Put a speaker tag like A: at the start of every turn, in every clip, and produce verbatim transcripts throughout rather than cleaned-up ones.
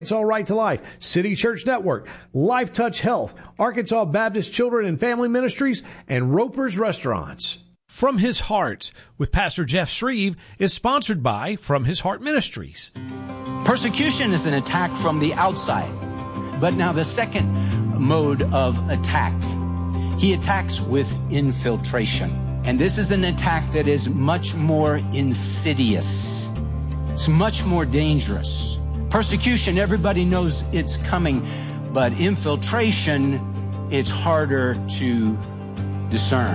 A: It's All Right to Life, City Church Network, Life Touch Health, Arkansas Baptist Children and Family Ministries, and Roper's Restaurants.
B: From His Heart with Pastor Jeff Shreve is sponsored by From His Heart Ministries.
C: Persecution is an attack from the outside. But now the second mode of attack, he attacks with infiltration. And this is an attack that is much more insidious. It's much more dangerous. Persecution, everybody knows it's coming, but infiltration, it's harder to discern.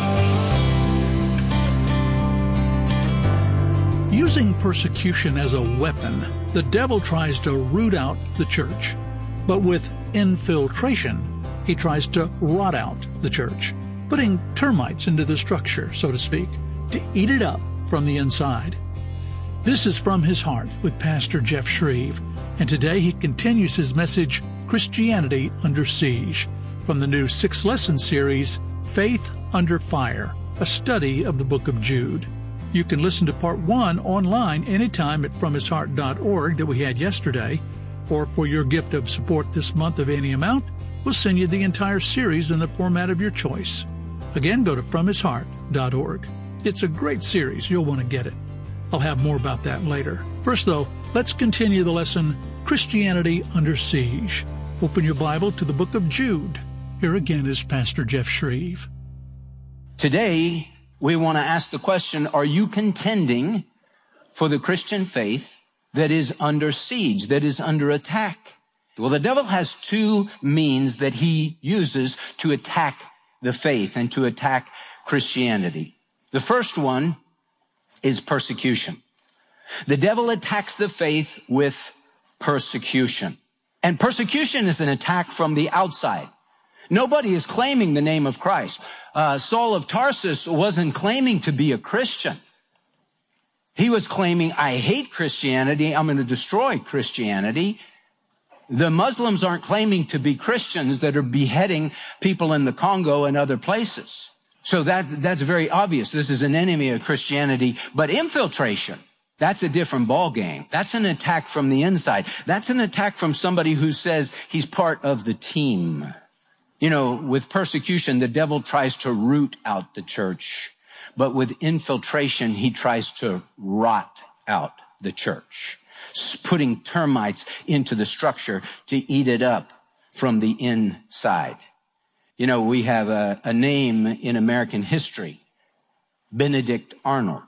D: Using persecution as a weapon, the devil tries to root out the church. But with infiltration, he tries to rot out the church, putting termites into the structure, so to speak, to eat it up from the inside. This is From His Heart with Pastor Jeff Shreve, and today he continues his message, Christianity Under Siege, from the new six-lesson series, Faith Under Fire, a study of the book of Jude. You can listen to part one online anytime at from his heart dot org that we had yesterday, or for your gift of support this month of any amount, we'll send you the entire series in the format of your choice. Again, go to from his heart dot org. It's a great series. You'll want to get it. I'll have more about that later. First, though, let's continue the lesson, Christianity Under Siege. Open your Bible to the book of Jude. Here again is Pastor Jeff Shreve.
C: Today, we want to ask the question, are you contending for the Christian faith that is under siege, that is under attack? Well, the devil has two means that he uses to attack the faith and to attack Christianity. The first one is persecution. The devil attacks the faith with persecution. And persecution is an attack from the outside. Nobody is claiming the name of Christ. Uh, Saul of Tarsus wasn't claiming to be a Christian. He was claiming, I hate Christianity. I'm going to destroy Christianity. The Muslims aren't claiming to be Christians that are beheading people in the Congo and other places. So that, that's very obvious. This is an enemy of Christianity. But infiltration, that's a different ballgame. That's an attack from the inside. That's an attack from somebody who says he's part of the team. You know, with persecution, the devil tries to root out the church. But with infiltration, he tries to rot out the church, putting termites into the structure to eat it up from the inside. You know, we have a, a name in American history, Benedict Arnold,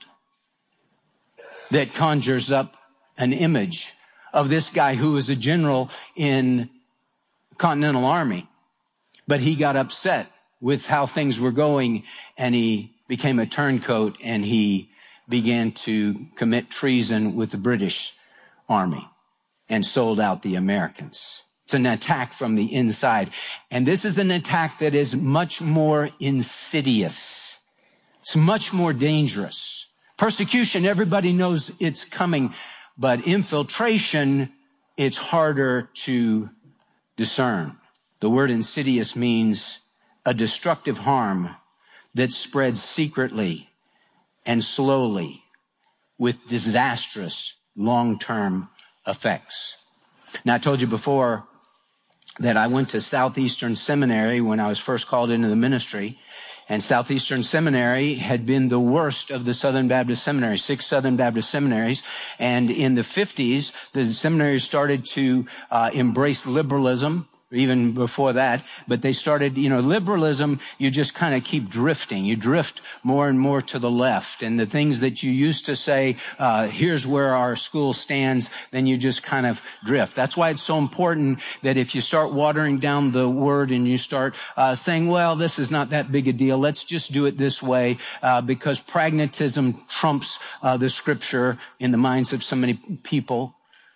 C: that conjures up an image of this guy who was a general in the Continental Army. But he got upset with how things were going, and he became a turncoat, and he began to commit treason with the British Army and sold out the Americans. It's an attack from the inside. And this is an attack that is much more insidious. It's much more dangerous. Persecution, everybody knows it's coming, but infiltration, it's harder to discern. The word insidious means a destructive harm that spreads secretly and slowly with disastrous long-term effects. Now, I told you before that I went to Southeastern Seminary when I was first called into the ministry. And Southeastern Seminary had been the worst of the Southern Baptist seminaries, six Southern Baptist seminaries. And in the fifties, the seminary started to uh, embrace liberalism. Even before that, but they started, you know, liberalism, you just kind of keep drifting. You drift more and more to the left. And the things that you used to say, uh, here's where our school stands, then you just kind of drift. That's why it's so important that if you start watering down the word and you start uh, saying, well, this is not that big a deal, let's just do it this way, uh, because pragmatism trumps uh, the scripture in the minds of so many people.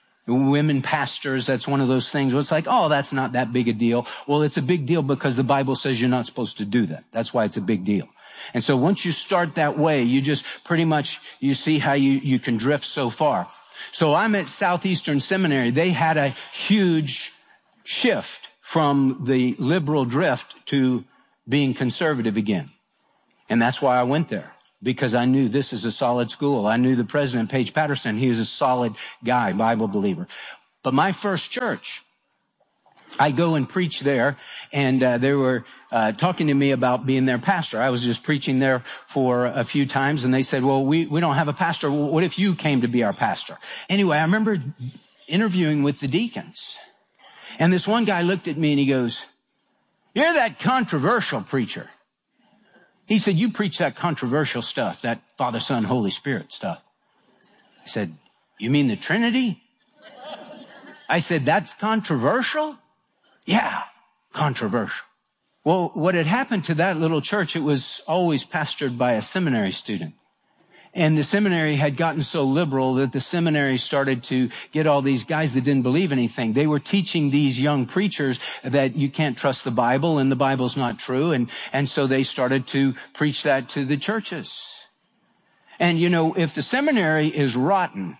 C: Women pastors, that's one of those things where it's like, oh, that's not that big a deal. Well, it's a big deal because the Bible says you're not supposed to do that. That's why it's a big deal. And so once you start that way, you just pretty much, you see how you, you can drift so far. So I'm at Southeastern Seminary. They had a huge shift from the liberal drift to being conservative again. And that's why I went there. Because I knew this is a solid school. I knew the president, Paige Patterson. He was a solid guy, Bible believer. But my first church, I go and preach there, and uh, they were uh, talking to me about being their pastor. I was just preaching there for a few times, and they said, well, we, we don't have a pastor. Well, what if you came to be our pastor? Anyway, I remember interviewing with the deacons, and this one guy looked at me and he goes, you're that controversial preacher. He said, you preach that controversial stuff, that Father, Son, Holy Spirit stuff. I said, you mean the Trinity? I said, that's controversial? Yeah, controversial. Well, what had happened to that little church, it was always pastored by a seminary student. And the seminary had gotten so liberal that the seminary started to get all these guys that didn't believe anything. They were teaching these young preachers that you can't trust the Bible and the Bible's not true. And, and so they started to preach that to the churches. And you know, if the seminary is rotten,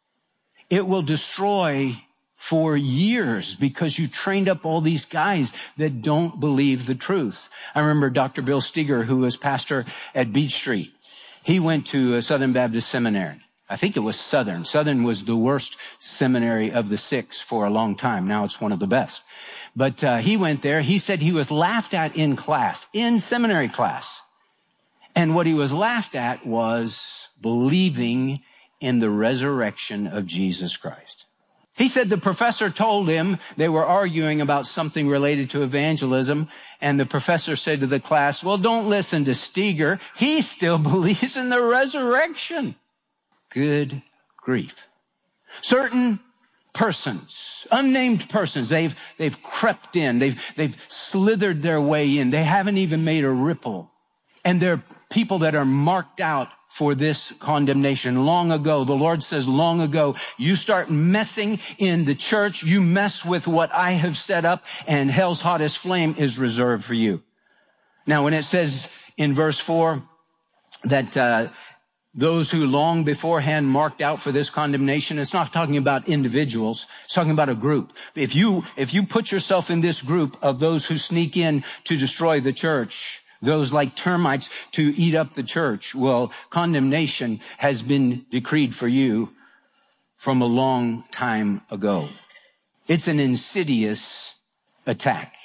C: it will destroy for years because you trained up all these guys that don't believe the truth. I remember Doctor Bill Steger, who was pastor at Beach Street. He went to a Southern Baptist seminary. I think it was Southern. Southern was the worst seminary of the six for a long time. Now it's one of the best. But uh, he went there. He said he was laughed at in class, in seminary class. And what he was laughed at was believing in the resurrection of Jesus Christ. He said the professor told him, they were arguing about something related to evangelism, and the professor said to the class, well, don't listen to Steger. He still believes in the resurrection. Good grief. Certain persons, unnamed persons, they've, they've crept in, they've, they've slithered their way in. They haven't even made a ripple. And they're people that are marked out for this condemnation. Long ago, the Lord says, long ago, you start messing in the church, you mess with what I have set up, and hell's hottest flame is reserved for you. Now, when it says in verse four that uh those who long beforehand marked out for this condemnation, it's not talking about individuals, it's talking about a group. If you if you put yourself in this group of those who sneak in to destroy the church, those like termites to eat up the church, well, condemnation has been decreed for you from a long time ago. It's an insidious attack.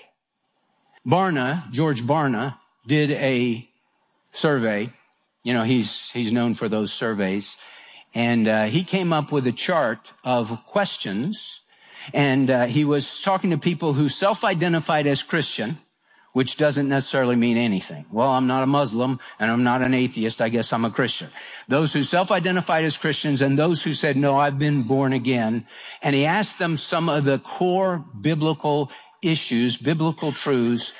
C: Barna, George Barna, did a survey. You know, he's he's known for those surveys. And uh, he came up with a chart of questions. And uh, he was talking to people who self-identified as Christian, which doesn't necessarily mean anything. Well, I'm not a Muslim and I'm not an atheist. I guess I'm a Christian. Those who self-identified as Christians and those who said, no, I've been born again. And he asked them some of the core biblical issues, biblical truths.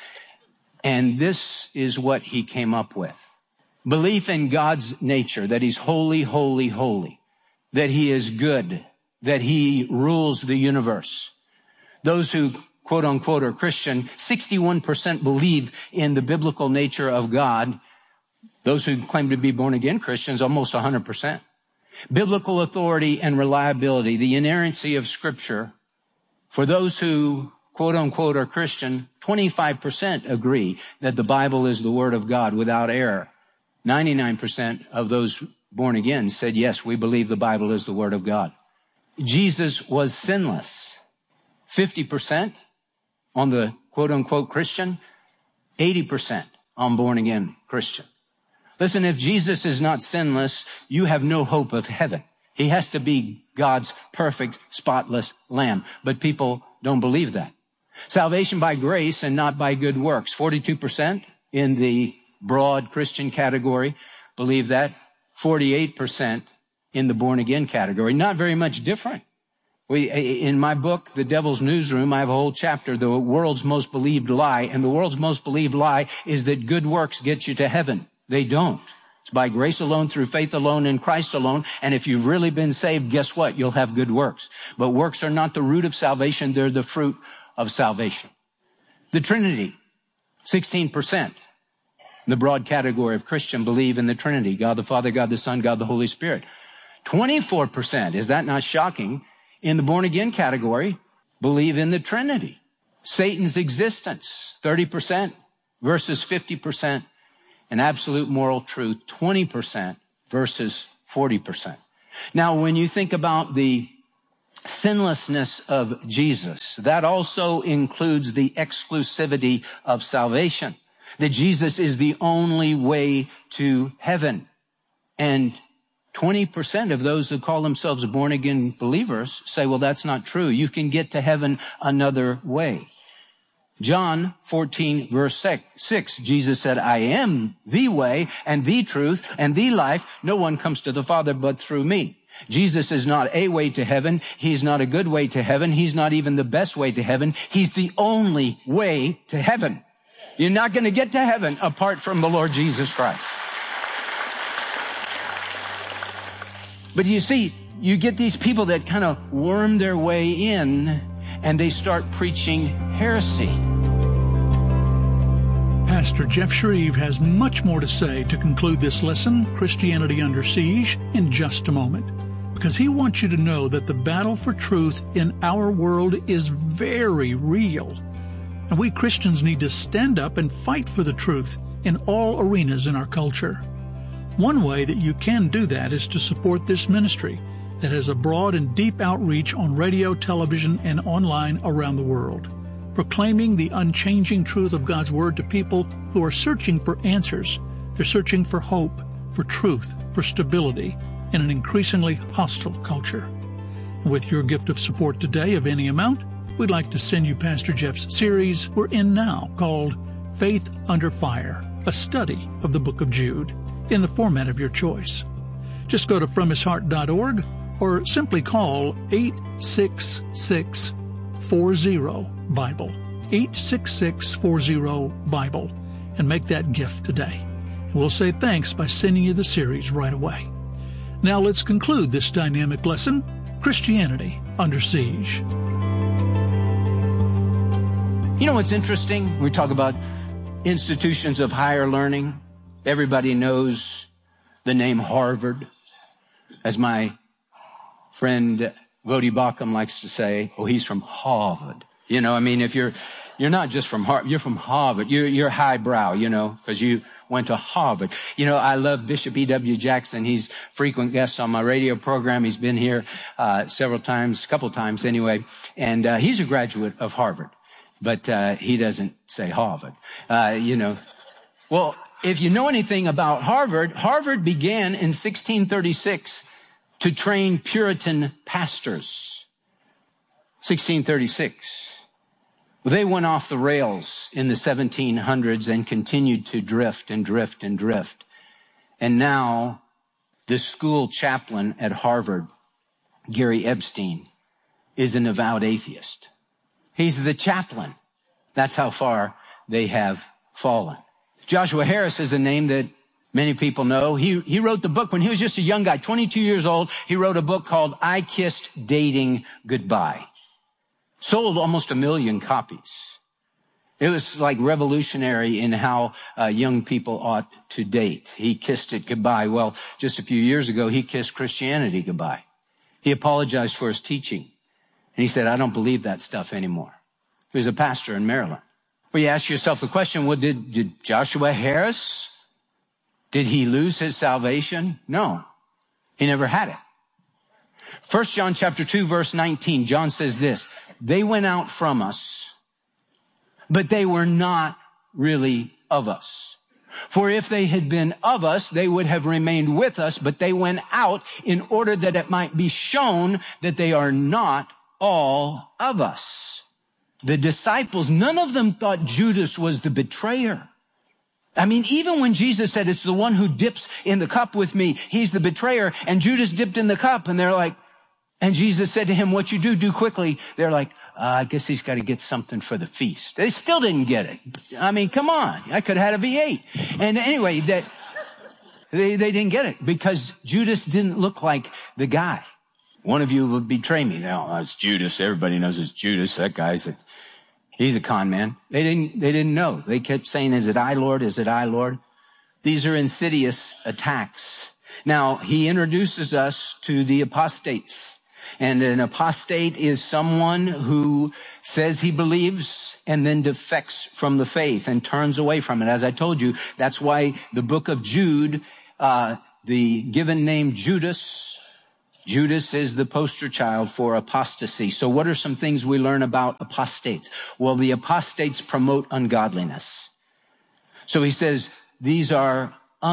C: And this is what he came up with. Belief in God's nature, that he's holy, holy, holy, that he is good, that he rules the universe. Those who quote unquote are Christian, sixty-one percent believe in the biblical nature of God. Those who claim to be born again Christians, almost one hundred percent. Biblical authority and reliability, the inerrancy of Scripture. For those who quote unquote are Christian, twenty-five percent agree that the Bible is the Word of God without error. ninety-nine percent of those born again said, yes, we believe the Bible is the Word of God. Jesus was sinless. fifty percent on the quote-unquote Christian, eighty percent on born-again Christian. Listen, if Jesus is not sinless, you have no hope of heaven. He has to be God's perfect, spotless lamb. But people don't believe that. Salvation by grace and not by good works. forty-two percent in the broad Christian category believe that. forty-eight percent in the born-again category. Not very much different. We, in my book, The Devil's Newsroom, I have a whole chapter, The World's Most Believed Lie. And the world's most believed lie is that good works get you to heaven. They don't. It's by grace alone, through faith alone, in Christ alone. And if you've really been saved, guess what? You'll have good works. But works are not the root of salvation. They're the fruit of salvation. The Trinity, sixteen percent. The broad category of Christian believe in the Trinity, God the Father, God the Son, God the Holy Spirit. twenty-four percent, is that not shocking? In the born-again category, believe in the Trinity. Satan's existence, thirty percent versus fifty percent. And absolute moral truth, twenty percent versus forty percent. Now, when you think about the sinlessness of Jesus. That also includes the exclusivity of salvation, that Jesus is the only way to heaven. And twenty percent of those who call themselves born-again believers say, well, that's not true. You can get to heaven another way. John fourteen, verse six, Jesus said, I am the way and the truth and the life. No one comes to the Father but through me. Jesus is not a way to heaven. He's not a good way to heaven. He's not even the best way to heaven. He's the only way to heaven. You're not going to get to heaven apart from the Lord Jesus Christ. But you see, you get these people that kind of worm their way in and they start preaching heresy.
D: Pastor Jeff Shreve has much more to say to conclude this lesson, Christianity Under Siege, in just a moment. Because he wants you to know that the battle for truth in our world is very real. And we Christians need to stand up and fight for the truth in all arenas in our culture. One way that you can do that is to support this ministry that has a broad and deep outreach on radio, television, and online around the world, proclaiming the unchanging truth of God's Word to people who are searching for answers. They're searching for hope, for truth, for stability in an increasingly hostile culture. With your gift of support today of any amount, we'd like to send you Pastor Jeff's series we're in now called Faith Under Fire, a study of the book of Jude, in the format of your choice. Just go to from his heart dot org or simply call eight six six, four zero, Bible, eight six six, four zero, Bible, and make that gift today. We'll say thanks by sending you the series right away. Now let's conclude this dynamic lesson, Christianity Under Siege.
C: You know what's interesting? We talk about institutions of higher learning. Everybody knows the name Harvard. As my friend Vodi Bakum likes to say, oh, he's from Harvard. You know, I mean, if you're, you're not just from Harvard, you're from Harvard. You're, you're highbrow, you know, because you went to Harvard. You know, I love Bishop E W Jackson. He's frequent guest on my radio program. He's been here, uh, several times, a couple times anyway. And, uh, he's a graduate of Harvard, but, uh, he doesn't say Harvard. Uh, you know, well, if you know anything about Harvard, Harvard began in sixteen thirty-six to train Puritan pastors. sixteen thirty-six. They went off the rails in the seventeen hundreds and continued to drift and drift and drift. And now the school chaplain at Harvard, Gary Epstein, is an avowed atheist. He's the chaplain. That's how far they have fallen. Joshua Harris is a name that many people know. He, he wrote the book when he was just a young guy, twenty-two years old. He wrote a book called I Kissed Dating Goodbye. Sold almost a million copies. It was like revolutionary in how uh, young people ought to date. He kissed it goodbye. Well, just a few years ago, he kissed Christianity goodbye. He apologized for his teaching. And he said, I don't believe that stuff anymore. He was a pastor in Maryland. Well, you ask yourself the question, well, did, did Joshua Harris, did he lose his salvation? No, he never had it. First John chapter two, verse nineteen, John says this, they went out from us, but they were not really of us. For if they had been of us, they would have remained with us, but they went out in order that it might be shown that they are not all of us. The disciples, none of them thought Judas was the betrayer. I mean, even when Jesus said, it's the one who dips in the cup with me, he's the betrayer, and Judas dipped in the cup, and they're like, and Jesus said to him, what you do, do quickly. They're like, uh, I guess he's got to get something for the feast. They still didn't get it. I mean, come on. I could have had a V eight. And anyway, that they, they didn't get it because Judas didn't look like the guy. One of you will betray me. Oh, it's Judas. Everybody knows it's Judas. That guy's a, he's a con man. They didn't, they didn't know. They kept saying, is it I, Lord? Is it I, Lord? These are insidious attacks. Now, he introduces us to the apostates. And an apostate is someone who says he believes and then defects from the faith and turns away from it. As I told you, that's why the book of Jude, uh, the given name Judas, Judas is the poster child for apostasy. So what are some things we learn about apostates? Well, the apostates promote ungodliness. So he says, these are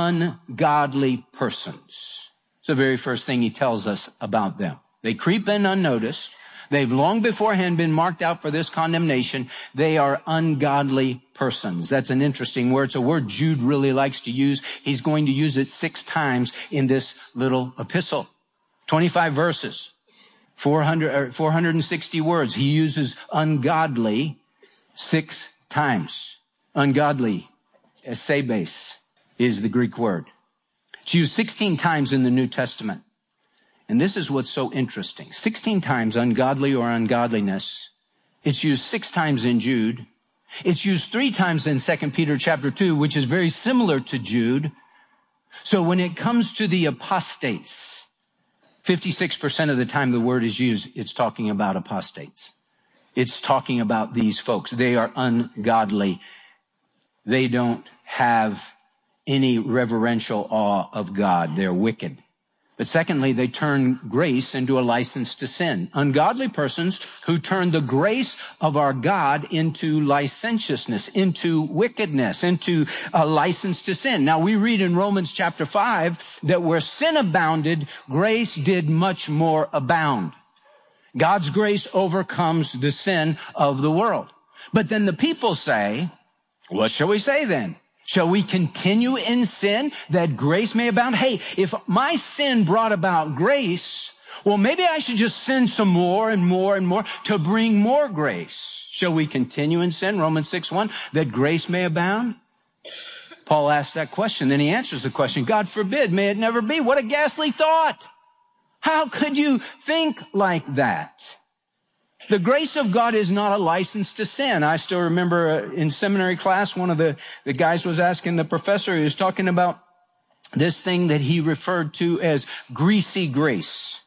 C: ungodly persons. It's the very first thing he tells us about them. They creep in unnoticed. They've long beforehand been marked out for this condemnation. They are ungodly persons. That's an interesting word. It's a word Jude really likes to use. He's going to use it six times in this little epistle. twenty-five verses, four hundred, or four hundred sixty words. He uses ungodly six times. Ungodly, esebes, is the Greek word. It's used sixteen times in the New Testament. And this is what's so interesting. sixteen times ungodly or ungodliness. It's used six times in Jude. It's used three times in Second Peter chapter two, which is very similar to Jude. So when it comes to the apostates, fifty-six percent of the time the word is used, it's talking about apostates. It's talking about these folks. They are ungodly. They don't have any reverential awe of God. They're wicked. But secondly, they turn grace into a license to sin. Ungodly persons who turn the grace of our God into licentiousness, into wickedness, into a license to sin. Now we read in Romans chapter five that where sin abounded, grace did much more abound. God's grace overcomes the sin of the world. But then the people say, what shall we say then? Shall we continue in sin that grace may abound? Hey, if my sin brought about grace, well, maybe I should just sin some more and more and more to bring more grace. Shall we continue in sin? Romans six one, that grace may abound? Paul asks that question. Then he answers the question, God forbid, may it never be. What a ghastly thought. How could you think like that? The grace of God is not a license to sin. I still remember in seminary class, one of the, the guys was asking the professor, he was talking about this thing that he referred to as greasy grace.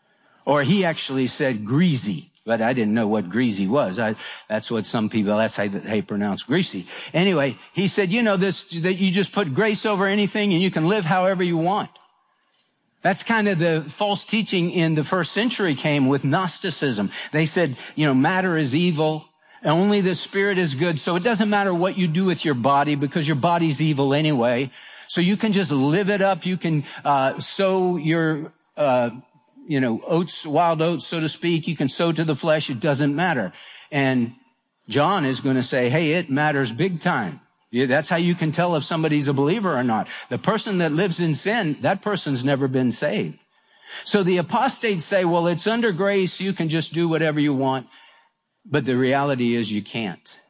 C: Or he actually said greasy, but I didn't know what greasy was. I, that's what some people, that's how they pronounce greasy. Anyway, he said, you know, this, that you just put grace over anything and you can live however you want. That's kind of the false teaching in the first century came with Gnosticism. They said, you know, matter is evil. Only the spirit is good. So it doesn't matter what you do with your body because your body's evil anyway. So you can just live it up. You can, uh, sow your, uh, you know, oats, wild oats, so to speak. You can sow to the flesh. It doesn't matter. And John is going to say, hey, it matters big time. Yeah, that's how you can tell if somebody's a believer or not. The person that lives in sin, that person's never been saved. So the apostates say, well, it's under grace. You can just do whatever you want. But the reality is you can't.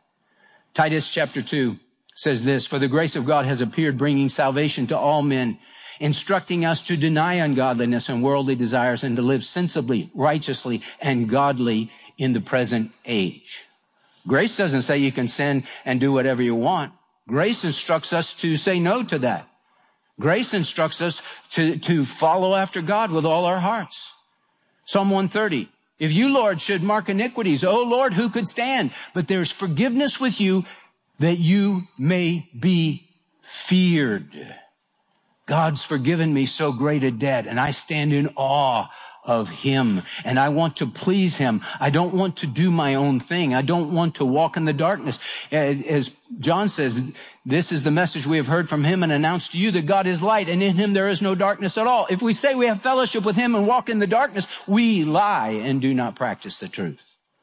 C: Titus chapter two says this, for the grace of God has appeared, bringing salvation to all men, instructing us to deny ungodliness and worldly desires and to live sensibly, righteously, and godly in the present age. Grace doesn't say you can sin and do whatever you want. Grace instructs us to say no to that. Grace instructs us to, to follow after God with all our hearts. Psalm one thirty, if you, Lord, should mark iniquities, O Lord, who could stand? But there's forgiveness with you that you may be feared. God's forgiven me so great a debt, and I stand in awe of him, and I want to please him. I don't want to do my own thing. I don't want to walk in the darkness. As John says, this is the message we have heard from him and announced to you that God is light, and in him there is no darkness at all. If we say we have fellowship with him and walk in the darkness, we lie and do not practice the truth.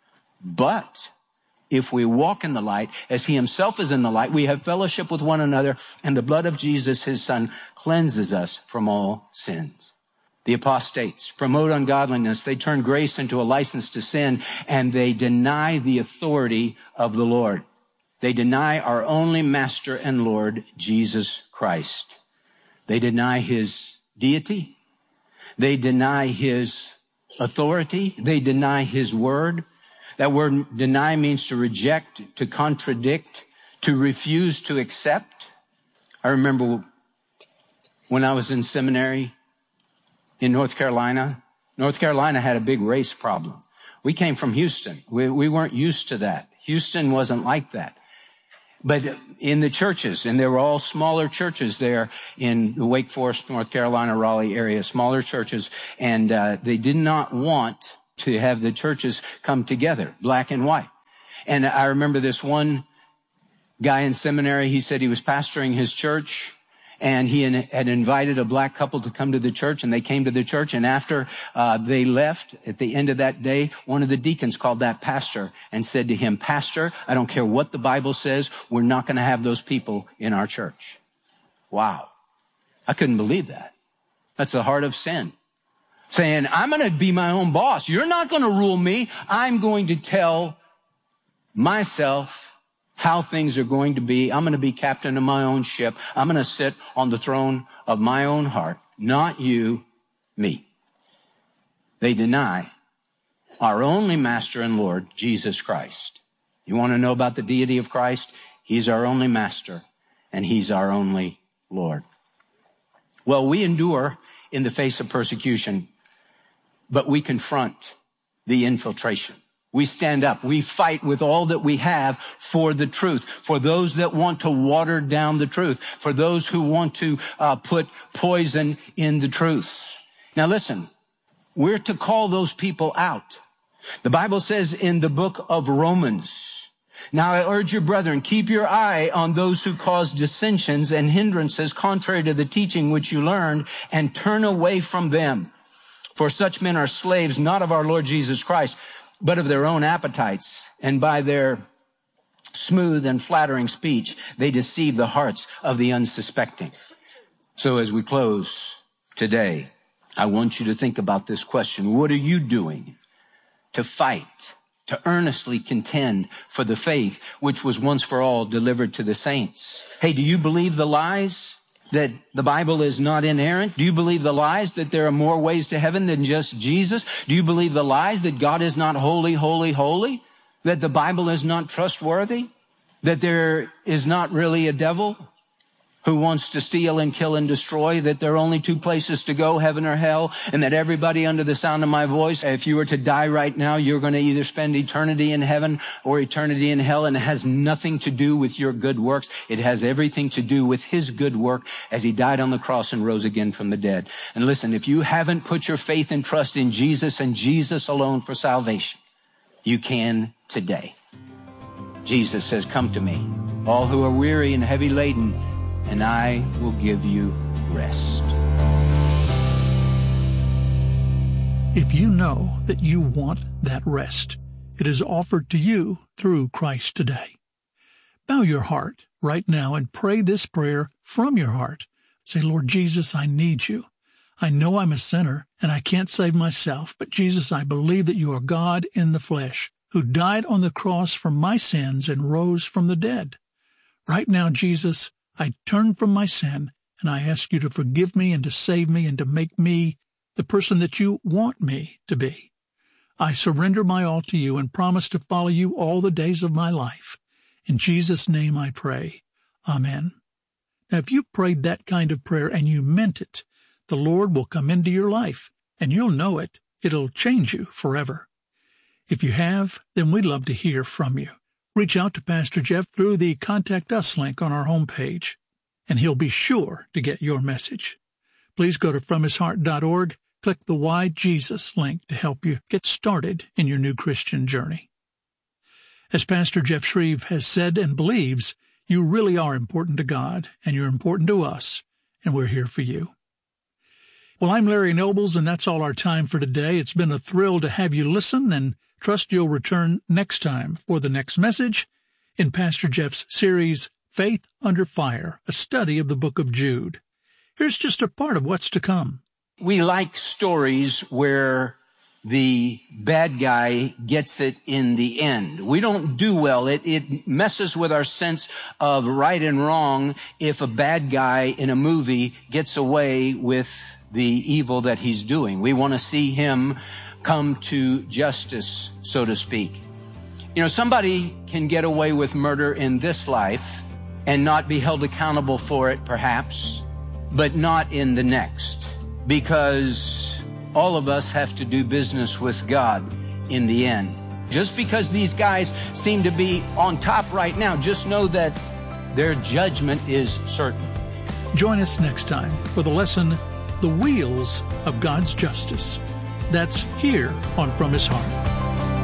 C: But if we walk in the light, as he himself is in the light, we have fellowship with one another, and the blood of Jesus, his son, cleanses us from all sins. The apostates promote ungodliness. They turn grace into a license to sin, and they deny the authority of the Lord. They deny our only master and Lord, Jesus Christ. They deny his deity. They deny his authority. They deny his word. That word deny means to reject, to contradict, to refuse to accept. I remember when I was in seminary in North Carolina. North Carolina had a big race problem. We came from Houston. We, we weren't used to that. Houston wasn't like that. But in the churches, and there were all smaller churches there in the Wake Forest, North Carolina, Raleigh area, smaller churches, and uh, they did not want to have the churches come together, black and white. And I remember this one guy in seminary, he said he was pastoring his church, and he had invited a black couple to come to the church, and they came to the church. And after uh, they left, at the end of that day, one of the deacons called that pastor and said to him, "Pastor, I don't care what the Bible says, we're not going to have those people in our church." Wow. I couldn't believe that. That's the heart of sin. Saying, I'm going to be my own boss. You're not going to rule me. I'm going to tell myself how things are going to be. I'm going to be captain of my own ship. I'm going to sit on the throne of my own heart. Not you, me. They deny our only master and Lord, Jesus Christ. You want to know about the deity of Christ? He's our only master, and he's our only Lord. Well, we endure in the face of persecution, but we confront the infiltration. We stand up. We fight with all that we have for the truth, for those that want to water down the truth, for those who want to uh, put poison in the truth. Now listen, we're to call those people out. The Bible says in the book of Romans, "Now I urge you, brethren, keep your eye on those who cause dissensions and hindrances contrary to the teaching which you learned, and turn away from them. For such men are slaves, not of our Lord Jesus Christ, but of their own appetites, and by their smooth and flattering speech, they deceive the hearts of the unsuspecting." So as we close today, I want you to think about this question. What are you doing to fight, to earnestly contend for the faith which was once for all delivered to the saints? Hey, do you believe the lies that the Bible is not inerrant? Do you believe the lies that there are more ways to heaven than just Jesus? Do you believe the lies that God is not holy, holy, holy? That the Bible is not trustworthy? That there is not really a devil who wants to steal and kill and destroy? That there are only two places to go, heaven or hell? And that everybody under the sound of my voice, if you were to die right now, you're going to either spend eternity in heaven or eternity in hell, and it has nothing to do with your good works. It has everything to do with his good work as he died on the cross and rose again from the dead. And listen, if you haven't put your faith and trust in Jesus and Jesus alone for salvation, you can today. Jesus says, "Come to me, all who are weary and heavy laden, and I will give you rest."
D: If you know that you want that rest, it is offered to you through Christ today. Bow your heart right now and pray this prayer from your heart. Say, "Lord Jesus, I need you. I know I'm a sinner and I can't save myself, but Jesus, I believe that you are God in the flesh, who died on the cross for my sins and rose from the dead. Right now, Jesus, I turn from my sin, and I ask you to forgive me and to save me and to make me the person that you want me to be. I surrender my all to you and promise to follow you all the days of my life. In Jesus' name I pray. Amen." Now, if you prayed that kind of prayer and you meant it, the Lord will come into your life, and you'll know it. It'll change you forever. If you have, then we'd love to hear from you. Reach out to Pastor Jeff through the Contact Us link on our homepage, and he'll be sure to get your message. Please go to from his heart dot org, click the Why Jesus link to help you get started in your new Christian journey. As Pastor Jeff Shreve has said and believes, you really are important to God, and you're important to us, and we're here for you. Well, I'm Larry Nobles, and that's all our time for today. It's been a thrill to have you listen, and trust you'll return next time for the next message in Pastor Jeff's series, Faith Under Fire, a study of the book of Jude. Here's just a part of what's to come.
C: We like stories where the bad guy gets it in the end. We don't do well. It, it messes with our sense of right and wrong if a bad guy in a movie gets away with the evil that he's doing. We want to see him come to justice, so to speak. You know, somebody can get away with murder in this life and not be held accountable for it, perhaps, but not in the next, because all of us have to do business with God in the end. Just because these guys seem to be on top right now, just know that their judgment is certain.
D: Join us next time for the lesson, The Wheels of God's Justice. That's here on From His Heart.